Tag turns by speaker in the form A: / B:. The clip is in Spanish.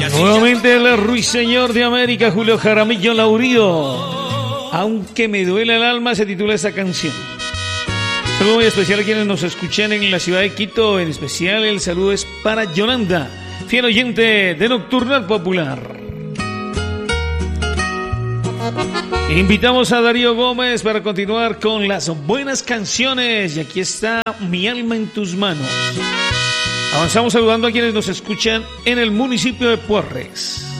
A: Nuevamente el ruiseñor de América, Julio Jaramillo Laurío. Aunque me duele el alma, se titula esta canción. Un saludo muy especial a quienes nos escuchan en la ciudad de Quito. En especial el saludo es para Yolanda, fiel oyente de Nocturnal Popular. Invitamos a Darío Gómez para continuar con las buenas canciones. Y aquí está Mi alma en tus manos. Avanzamos saludando a quienes nos escuchan en el municipio de Porres.